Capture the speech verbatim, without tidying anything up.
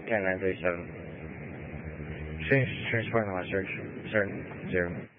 ten nine three seven. Change, change point on my search. Start zero.